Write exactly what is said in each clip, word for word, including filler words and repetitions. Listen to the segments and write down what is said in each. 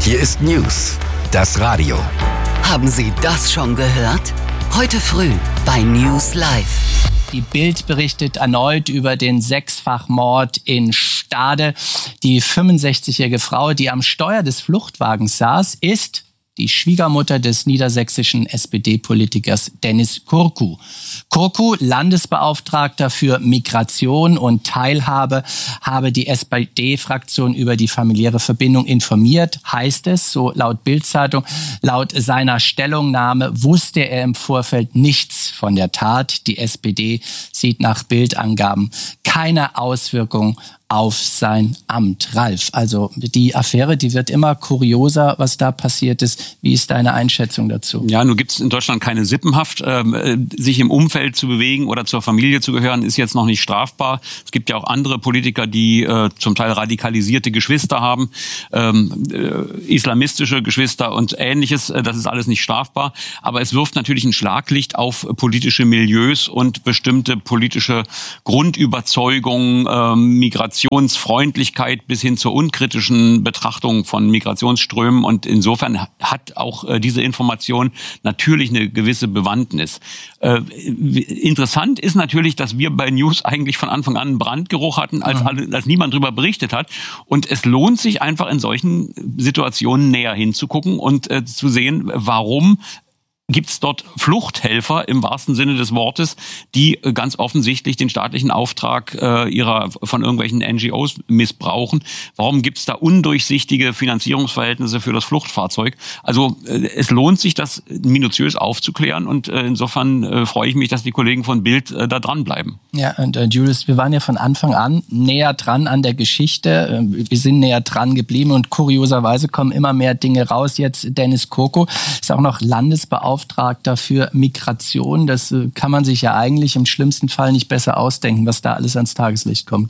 Hier ist News, das Radio. Haben Sie das schon gehört? Heute früh bei News Live. Die Bild berichtet erneut über den Sechsfachmord in Stade. Die fünfundsechzigjährige Frau, die am Steuer des Fluchtwagens saß, ist die Schwiegermutter des niedersächsischen S P D-Politikers Dennis Kurku. Kurku, Landesbeauftragter für Migration und Teilhabe, habe die S P D-Fraktion über die familiäre Verbindung informiert, heißt es, so laut Bild-Zeitung. Laut seiner Stellungnahme wusste er im Vorfeld nichts von der Tat. Die S P D sieht nach Bild-Angaben keine Auswirkung auf sein Amt. Ralf, also die Affäre, die wird immer kurioser, was da passiert ist. Wie ist deine Einschätzung dazu? Ja, nun gibt es in Deutschland keine Sippenhaft. Ähm, sich im Umfeld zu bewegen oder zur Familie zu gehören, ist jetzt noch nicht strafbar. Es gibt ja auch andere Politiker, die äh, zum Teil radikalisierte Geschwister haben, ähm, äh, islamistische Geschwister und Ähnliches. Das ist alles nicht strafbar. Aber es wirft natürlich ein Schlaglicht auf politische Milieus und bestimmte politische Grundüberzeugungen, äh, Migration, Migrationsfreundlichkeit bis hin zur unkritischen Betrachtung von Migrationsströmen. Und insofern hat auch äh, diese Information natürlich eine gewisse Bewandtnis. Äh, interessant ist natürlich, dass wir bei News eigentlich von Anfang an einen Brandgeruch hatten, als, alle, als niemand darüber berichtet hat. Und es lohnt sich einfach in solchen Situationen näher hinzugucken und äh, zu sehen, warum gibt es dort Fluchthelfer im wahrsten Sinne des Wortes, die ganz offensichtlich den staatlichen Auftrag äh, ihrer von irgendwelchen N G Os missbrauchen. Warum gibt es da undurchsichtige Finanzierungsverhältnisse für das Fluchtfahrzeug? Also äh, es lohnt sich, das minutiös aufzuklären und äh, insofern äh, freue ich mich, dass die Kollegen von Bild äh, da dranbleiben. Ja, und äh, Julius, wir waren ja von Anfang an näher dran an der Geschichte. Wir sind näher dran geblieben und kurioserweise kommen immer mehr Dinge raus. Jetzt Dennis Kurku ist auch noch Landesbeauftragter für Migration. Das kann man sich ja eigentlich im schlimmsten Fall nicht besser ausdenken, was da alles ans Tageslicht kommt.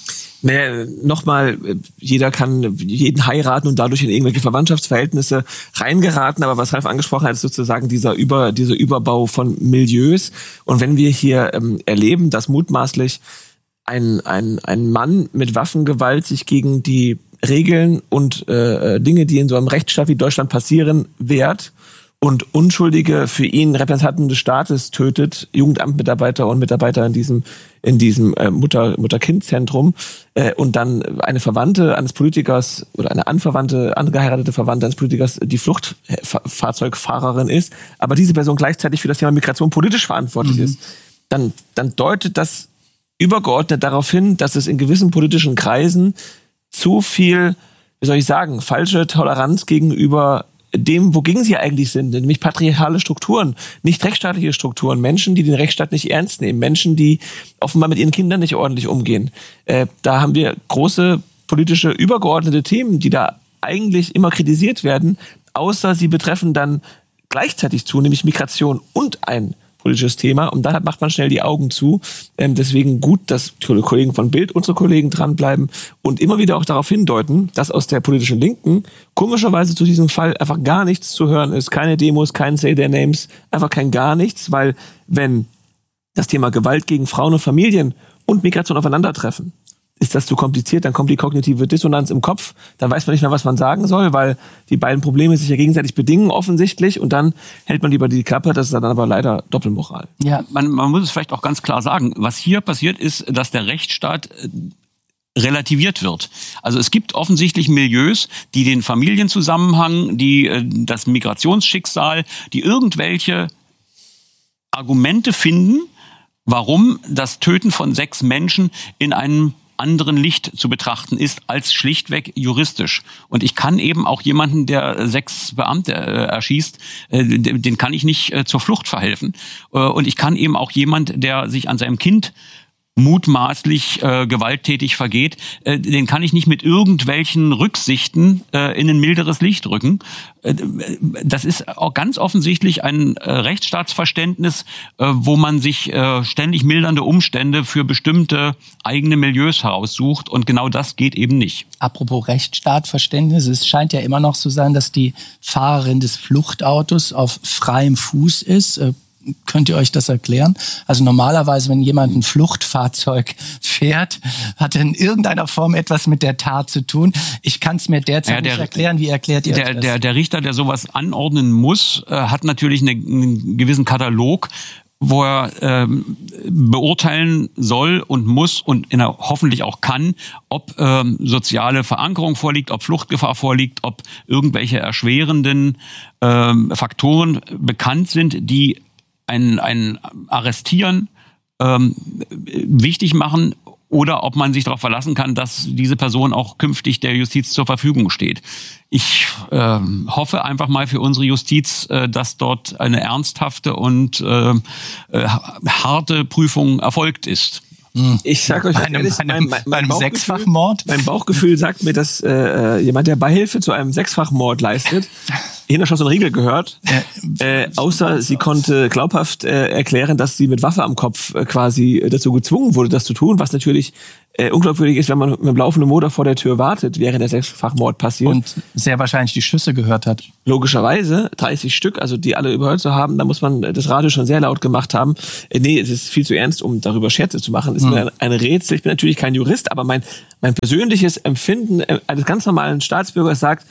Naja, nochmal, jeder kann jeden heiraten und dadurch in irgendwelche Verwandtschaftsverhältnisse reingeraten. Aber was Ralf angesprochen hat, ist sozusagen dieser Über, dieser Überbau von Milieus. Und wenn wir hier ähm, erleben, dass mutmaßlich ein, ein, ein Mann mit Waffengewalt sich gegen die Regeln und äh, Dinge, die in so einem Rechtsstaat wie Deutschland passieren, wehrt, und Unschuldige für ihn Repräsentanten des Staates tötet, Jugendamtmitarbeiter und Mitarbeiter in diesem in diesem äh, Mutter Mutter-Kind-Zentrum äh, und dann eine Verwandte eines Politikers oder eine anverwandte, angeheiratete Verwandte eines Politikers die Fluchtfahrzeugfahrerin ist, aber diese Person gleichzeitig für das Thema Migration politisch verantwortlich mhm. ist, dann dann deutet das übergeordnet darauf hin, dass es in gewissen politischen Kreisen zu viel, wie soll ich sagen, falsche Toleranz gegenüber dem, wogegen sie eigentlich sind, nämlich patriarchale Strukturen, nicht rechtsstaatliche Strukturen, Menschen, die den Rechtsstaat nicht ernst nehmen, Menschen, die offenbar mit ihren Kindern nicht ordentlich umgehen. Äh, da haben wir große politische übergeordnete Themen, die da eigentlich immer kritisiert werden, außer sie betreffen dann gleichzeitig zu, nämlich Migration und ein politisches Thema, und dann macht man schnell die Augen zu. Ähm, deswegen gut, dass die Kollegen von Bild, unsere Kollegen dranbleiben und immer wieder auch darauf hindeuten, dass aus der politischen Linken komischerweise zu diesem Fall einfach gar nichts zu hören ist. Keine Demos, kein Say Their Names, einfach kein gar nichts, weil wenn das Thema Gewalt gegen Frauen und Familien und Migration aufeinandertreffen, ist das zu kompliziert, dann kommt die kognitive Dissonanz im Kopf, dann weiß man nicht mehr, was man sagen soll, weil die beiden Probleme sich ja gegenseitig bedingen offensichtlich, und dann hält man lieber die Klappe, das ist dann aber leider Doppelmoral. Ja, man, man muss es vielleicht auch ganz klar sagen, was hier passiert ist, dass der Rechtsstaat relativiert wird. Also es gibt offensichtlich Milieus, die den Familienzusammenhang, die das Migrationsschicksal, die irgendwelche Argumente finden, warum das Töten von sechs Menschen in einem anderen Licht zu betrachten ist als schlichtweg juristisch. Und ich kann eben auch jemanden, der sechs Beamte äh, erschießt, äh, den kann ich nicht äh, zur Flucht verhelfen. Äh, und ich kann eben auch jemand, der sich an seinem Kind mutmaßlich äh, gewalttätig vergeht, äh, den kann ich nicht mit irgendwelchen Rücksichten äh, in ein milderes Licht rücken. Äh, das ist auch ganz offensichtlich ein äh, Rechtsstaatsverständnis, äh, wo man sich äh, ständig mildernde Umstände für bestimmte eigene Milieus heraussucht, und genau das geht eben nicht. Apropos Rechtsstaatverständnis, es scheint ja immer noch so sein, dass die Fahrerin des Fluchtautos auf freiem Fuß ist. Äh, Könnt ihr euch das erklären? Also normalerweise, wenn jemand ein Fluchtfahrzeug fährt, hat er in irgendeiner Form etwas mit der Tat zu tun. Ich kann es mir derzeit ja, der, nicht erklären. Wie erklärt ihr der, das? Der, der Richter, der sowas anordnen muss, äh, hat natürlich eine, einen gewissen Katalog, wo er ähm, beurteilen soll und muss und in der, hoffentlich auch kann, ob ähm, soziale Verankerung vorliegt, ob Fluchtgefahr vorliegt, ob irgendwelche erschwerenden ähm, Faktoren bekannt sind, die ein, ein Arrestieren ähm, wichtig machen, oder ob man sich darauf verlassen kann, dass diese Person auch künftig der Justiz zur Verfügung steht. Ich äh, hoffe einfach mal für unsere Justiz, äh, dass dort eine ernsthafte und äh, äh, harte Prüfung erfolgt ist. Ich sag euch, bei einem, ehrlich, bei einem, mein, mein, bei einem Bauchgefühl, Sechsfachmord? Mein Bauchgefühl sagt mir, dass äh, jemand, der Beihilfe zu einem Sechsfachmord leistet, hinter Schloss und Riegel gehört, äh, außer sie konnte glaubhaft äh, erklären, dass sie mit Waffe am Kopf äh, quasi dazu gezwungen wurde, das zu tun, was natürlich äh, unglaubwürdig ist, wenn man mit einem laufenden Motor vor der Tür wartet, während der Sechsfachmord passiert. Und sehr wahrscheinlich die Schüsse gehört hat. Logischerweise, dreißig Stück, also die alle überhört zu haben, da muss man das Radio schon sehr laut gemacht haben. Äh, nee, es ist viel zu ernst, um darüber Scherze zu machen. Es ist hm. mir ein Rätsel. Ich bin natürlich kein Jurist, aber mein, mein persönliches Empfinden eines ganz normalen Staatsbürgers sagt,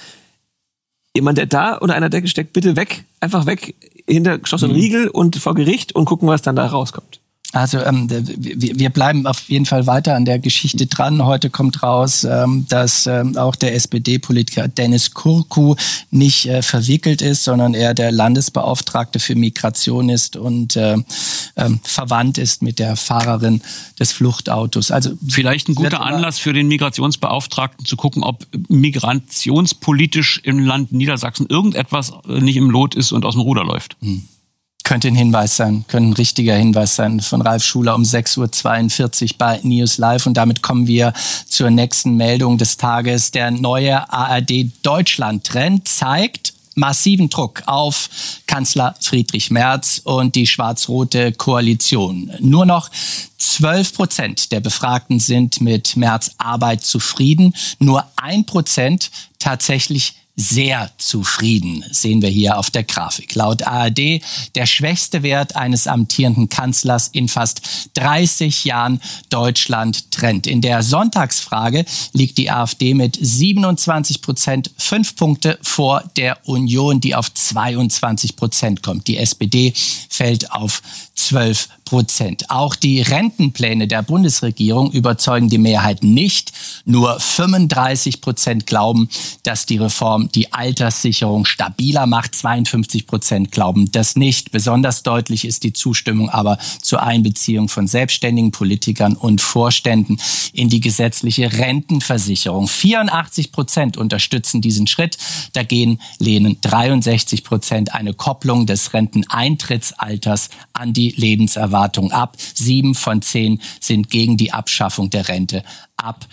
jemand, der da unter einer Decke steckt, bitte weg, einfach weg, hinter Schloss und Riegel und vor Gericht und gucken, was dann da rauskommt. Also ähm, wir, wir bleiben auf jeden Fall weiter an der Geschichte dran. Heute kommt raus, ähm, dass ähm, auch der S P D-Politiker Dennis Kurku nicht äh, verwickelt ist, sondern er der Landesbeauftragte für Migration ist und äh, ähm, verwandt ist mit der Fahrerin des Fluchtautos. Also vielleicht ein guter Anlass für den Migrationsbeauftragten zu gucken, ob migrationspolitisch im Land Niedersachsen irgendetwas nicht im Lot ist und aus dem Ruder läuft. Hm. Könnte ein Hinweis sein, könnte ein richtiger Hinweis sein von Ralf Schuler um sechs Uhr zweiundvierzig bei News Live. Und damit kommen wir zur nächsten Meldung des Tages. Der neue A R D-Deutschland-Trend zeigt massiven Druck auf Kanzler Friedrich Merz und die schwarz-rote Koalition. Nur noch zwölf Prozent der Befragten sind mit Merz' Arbeit zufrieden. Nur ein Prozent tatsächlich sehr zufrieden, sehen wir hier auf der Grafik. Laut A R D der schwächste Wert eines amtierenden Kanzlers in fast dreißig Jahren Deutschland-Trend. In der Sonntagsfrage liegt die AfD mit siebenundzwanzig Prozent fünf Punkte vor der Union, die auf zweiundzwanzig Prozent kommt. Die S P D fällt auf zwölf Prozent. Auch die Rentenpläne der Bundesregierung überzeugen die Mehrheit nicht. Nur fünfunddreißig Prozent glauben, dass die Reform die Alterssicherung stabiler macht. zweiundfünfzig Prozent glauben das nicht. Besonders deutlich ist die Zustimmung aber zur Einbeziehung von selbstständigen Politikern und Vorständen in die gesetzliche Rentenversicherung. vierundachtzig Prozent unterstützen diesen Schritt. Dagegen lehnen dreiundsechzig Prozent eine Kopplung des Renteneintrittsalters an die Lebenserwartung ab. Sieben von zehn sind gegen die Abschaffung der Rente ab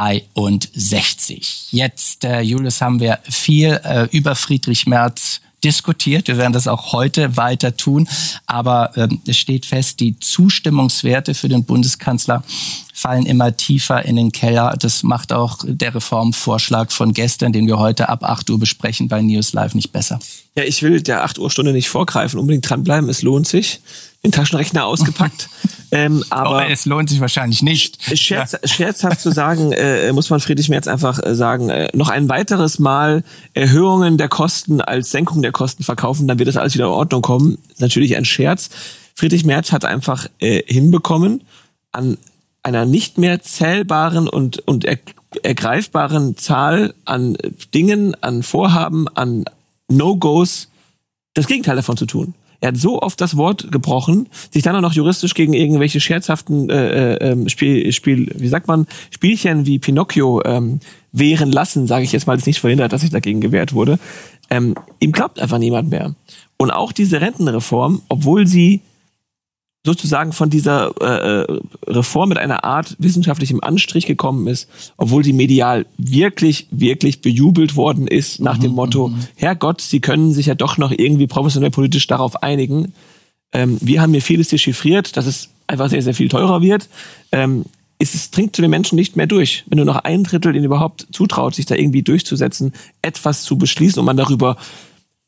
dreiundsechzig. Jetzt, äh, Julius, haben wir viel äh, über Friedrich Merz diskutiert. Wir werden das auch heute weiter tun. Aber ähm, es steht fest, die Zustimmungswerte für den Bundeskanzler fallen immer tiefer in den Keller. Das macht auch der Reformvorschlag von gestern, den wir heute ab acht Uhr besprechen bei News Live, nicht besser. Ja, ich will der acht Uhr Stunde nicht vorgreifen, unbedingt dranbleiben, es lohnt sich. Den Taschenrechner ausgepackt. ähm, aber oh, es lohnt sich wahrscheinlich nicht. Scherz, ja. Scherzhaft zu sagen, äh, muss man Friedrich Merz einfach äh, sagen, äh, noch ein weiteres Mal Erhöhungen der Kosten als Senkung der Kosten verkaufen, dann wird das alles wieder in Ordnung kommen. Das ist natürlich ein Scherz. Friedrich Merz hat einfach äh, hinbekommen, an einer nicht mehr zählbaren und, und er, ergreifbaren Zahl an Dingen, an Vorhaben, an No-Gos, das Gegenteil davon zu tun. Er hat so oft das Wort gebrochen, sich dann auch noch juristisch gegen irgendwelche scherzhaften äh, äh, Spiel, Spiel, wie sagt man, Spielchen wie Pinocchio ähm, wehren lassen, sage ich jetzt mal, das nicht verhindert, dass sich dagegen gewehrt wurde. Ähm, ihm glaubt einfach niemand mehr. Und auch diese Rentenreform, obwohl sie sozusagen von dieser äh, Reform mit einer Art wissenschaftlichem Anstrich gekommen ist, obwohl die medial wirklich, wirklich bejubelt worden ist nach mhm, dem Motto, mhm. Herrgott, Sie können sich ja doch noch irgendwie professionell politisch darauf einigen. Ähm, wir haben hier vieles dechiffriert, dass es einfach sehr, sehr viel teurer wird. Ähm, ist, es dringt zu den Menschen nicht mehr durch. Wenn nur noch ein Drittel ihnen überhaupt zutraut, sich da irgendwie durchzusetzen, etwas zu beschließen und man darüber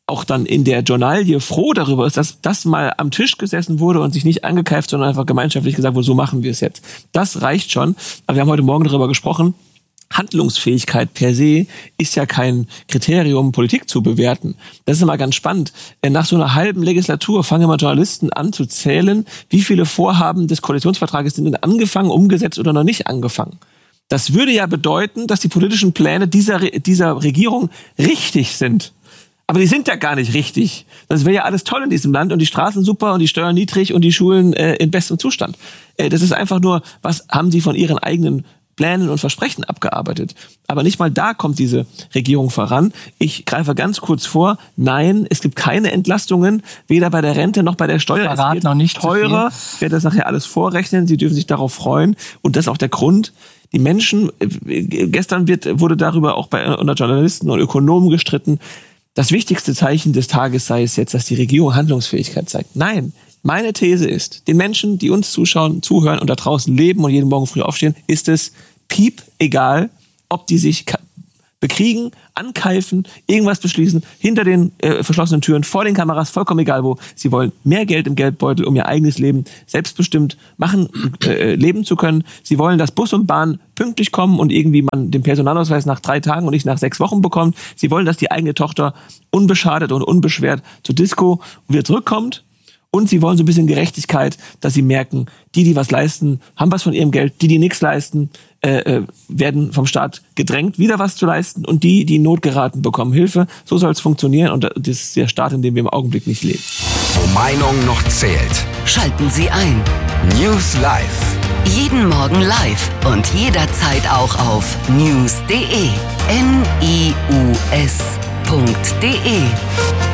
auch dann in der Journalie froh darüber ist, dass das mal am Tisch gesessen wurde und sich nicht angekeift, sondern einfach gemeinschaftlich gesagt wurde, so machen wir es jetzt. Das reicht schon. Aber wir haben heute Morgen darüber gesprochen, Handlungsfähigkeit per se ist ja kein Kriterium, Politik zu bewerten. Das ist immer ganz spannend. Nach so einer halben Legislatur fangen immer Journalisten an zu zählen, wie viele Vorhaben des Koalitionsvertrages sind denn angefangen, umgesetzt oder noch nicht angefangen. Das würde ja bedeuten, dass die politischen Pläne dieser, dieser Regierung richtig sind. Aber die sind ja gar nicht richtig. Das wäre ja alles toll in diesem Land und die Straßen super und die Steuern niedrig und die Schulen äh, in bestem Zustand. Äh, das ist einfach nur, was haben sie von ihren eigenen Plänen und Versprechen abgearbeitet. Aber nicht mal da kommt diese Regierung voran. Ich greife ganz kurz vor. Nein, es gibt keine Entlastungen, weder bei der Rente noch bei der Steuer. Verrat es wird noch nicht teurer. Ich werde das nachher alles vorrechnen. Sie dürfen sich darauf freuen. Und das ist auch der Grund. Die Menschen, gestern wird, wurde darüber auch bei unter Journalisten und Ökonomen gestritten. Das wichtigste Zeichen des Tages sei es jetzt, dass die Regierung Handlungsfähigkeit zeigt. Nein. Meine These ist, den Menschen, die uns zuschauen, zuhören und da draußen leben und jeden Morgen früh aufstehen, ist es piep egal, ob die sich bekriegen, ankeifen, irgendwas beschließen, hinter den äh, verschlossenen Türen, vor den Kameras, vollkommen egal wo. Sie wollen mehr Geld im Geldbeutel, um ihr eigenes Leben selbstbestimmt machen, äh, leben zu können. Sie wollen, dass Bus und Bahn pünktlich kommen und irgendwie man den Personalausweis nach drei Tagen und nicht nach sechs Wochen bekommt. Sie wollen, dass die eigene Tochter unbeschadet und unbeschwert zur Disco wieder zurückkommt. Und sie wollen so ein bisschen Gerechtigkeit, dass sie merken, die, die was leisten, haben was von ihrem Geld. Die, die nichts leisten, äh, werden vom Staat gedrängt, wieder was zu leisten. Und die, die in Not geraten, bekommen Hilfe. So soll es funktionieren. Und das ist der Staat, in dem wir im Augenblick nicht leben. Wo Meinung noch zählt. Schalten Sie ein. News Live. Jeden Morgen live und jederzeit auch auf news punkt de. N I U S punkt de.